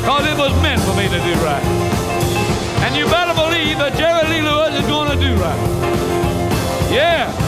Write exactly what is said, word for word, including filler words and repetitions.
because it was meant for me to do right. And you better believe that Jerry Lee Lewis is going to do right. Yeah.